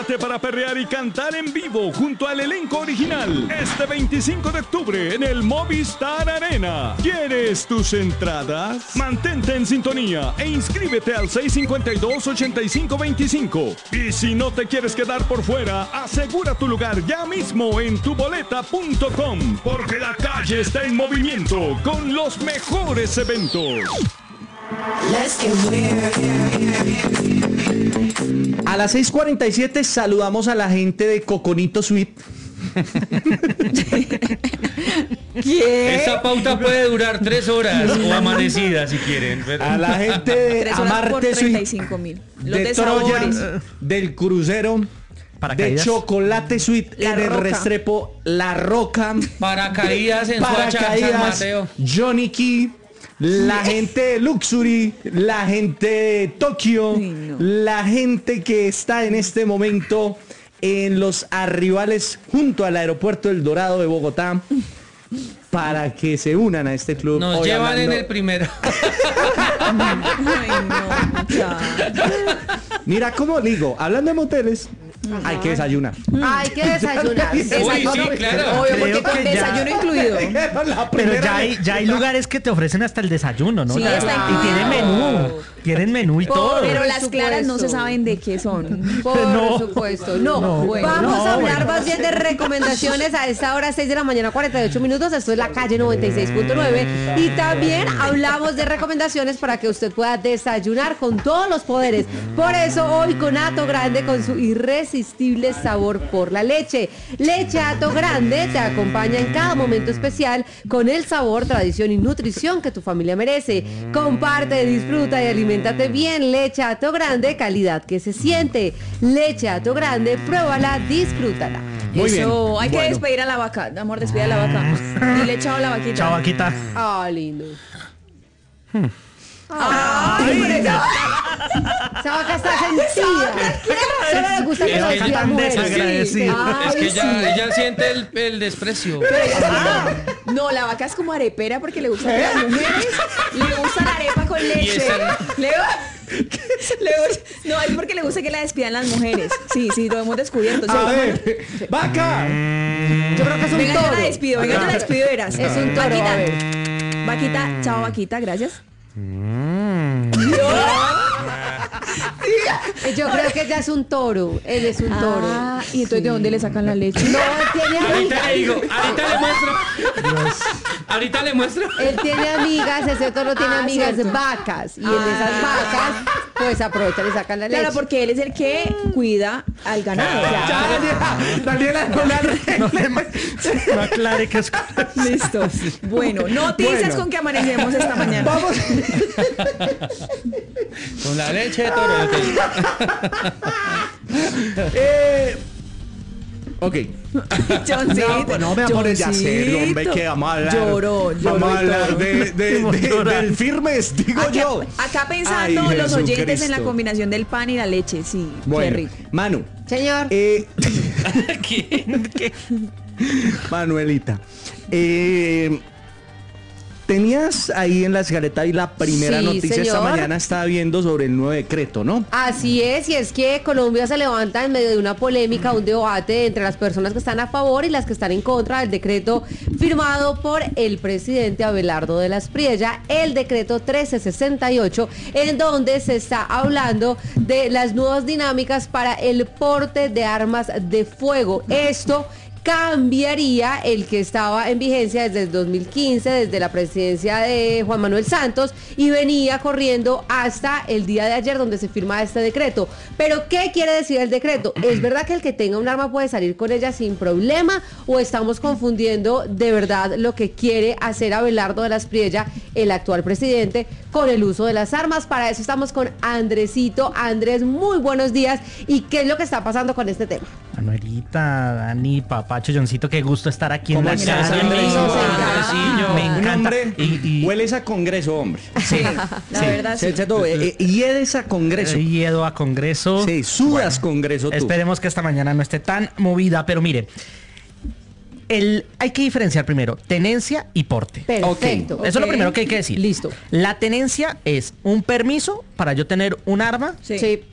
Prepárate para perrear y cantar en vivo junto al elenco original este 25 de octubre en el Movistar Arena. ¿Quieres tus entradas? Mantente en sintonía e inscríbete al 652-8525. Y si no te quieres quedar por fuera, asegura tu lugar ya mismo en tuboleta.com, porque la calle está en movimiento con los mejores eventos. A las 6:47 saludamos a la gente de Coconito Suite. ¿Qué? Esa pauta puede durar 3 horas o amanecida si quieren. Pero... A la gente de Amarte Suite, de Troya, del Crucero, de Chocolate Suite, en el Restrepo, La Roca, Paracaídas en Soacha, San Mateo, Johnny Key, la gente de Luxury, la gente de Tokio, la gente que está en este momento en los arribales junto al aeropuerto El Dorado de Bogotá, para que se unan a este club. Nos llevan en el primero. Mira cómo digo, hablando de moteles, hay que desayunar. Hay que desayunar. Uy, sí, claro. Obvio, porque con desayuno incluido. Pero ya hay lugares que te ofrecen hasta el desayuno, ¿no? Sí, está y tienen menú. Tienen menú y todo. Pero las claras no se saben de qué son. Por supuesto. Vamos a hablar más bien de recomendaciones a esta hora, 6 de la mañana, 48 minutos. Esto es la calle 96.9. Y también hablamos de recomendaciones para que usted pueda desayunar con todos los poderes. Por eso hoy con Hato Grande, con su irresistible sabor por la leche. Leche Hato Grande te acompaña en cada momento especial con el sabor, tradición y nutrición que tu familia merece. Comparte, disfruta y alimentate bien. Leche Hato Grande, calidad que se siente. Leche Hato Grande, pruébala, disfrútala. Muy bien. Hay que despedir a la vaca. Amor, despide a la vaca. Dile chao a la vaquita. Chao, vaquita. Ah, lindo. Esa vaca está sentida. Solo le gusta que lo digan mujeres. Es que ella siente el desprecio. No, la vaca es como arepera porque le gusta que las mujeres le gusta la arepa con leche. No, es porque le gusta que la despidan las mujeres. Sí, lo hemos descubierto. A ver, vaca. Yo creo que es un venga, toro. yo la despido, verás. Es un toro. Vaquita, A ver. vaquita, chao vaquita, gracias. Yo creo que ella es un toro. Él es un toro. ¿Y entonces de dónde le sacan la leche? No, él tiene amigas. Ahorita le digo, ahorita le muestro. Él tiene amigas, ese toro tiene amigas vacas. Y en esas vacas, pues aprovechan y sacan la leche. Claro, porque él es el que cuida al ganado. Daniela, no aclare que es... Listo. Bueno, noticias con que amanecemos esta mañana. Vamos. Con la leche de toro. Ok. Johncito, No me amores ya serio, hombre, que vamos a hablar. Vamos a hablar del firmes, digo yo. Acá pensando Ay, los oyentes en la Jesucristo. combinación del pan y la leche, sí. Bueno, Qué rico. Manu. Señor. ¿Qué? Manuelita. Tenías ahí en la escaleta y la primera Sí, noticia esta señor. mañana estaba viendo sobre el nuevo decreto, ¿no? Así es, y es que Colombia se levanta en medio de una polémica, un debate entre las personas que están a favor y las que están en contra del decreto firmado por el presidente Abelardo de la Espriella, el decreto 1368, en donde se está hablando de las nuevas dinámicas para el porte de armas de fuego. Esto cambiaría el que estaba en vigencia desde el 2015, desde la presidencia de Juan Manuel Santos, y venía corriendo hasta el día de ayer donde se firma este decreto. Pero ¿qué quiere decir el decreto? ¿Es verdad que el que tenga un arma puede salir con ella sin problema, o estamos confundiendo de verdad lo que quiere hacer Abelardo de la Espriella, el actual presidente, con el uso de las armas? Para eso estamos con Andresito. Andrés, muy buenos días. ¿Y qué es lo que está pasando con este tema? Manuelita, Dani, Papacho, Johncito, qué gusto estar aquí en ¿Cómo la estás, casa. Andrés? Me Un encanta. hombre, Y hueles a Congreso, hombre. sí, La verdad, sí. Hiedes a Congreso. Yedo a Congreso. Sí, sudas Congreso tú. Esperemos que esta mañana no esté tan movida, pero mire, hay que diferenciar primero tenencia y porte. Perfecto. Eso es lo primero que hay que decir. Listo. La tenencia es un permiso para yo tener un arma Sí.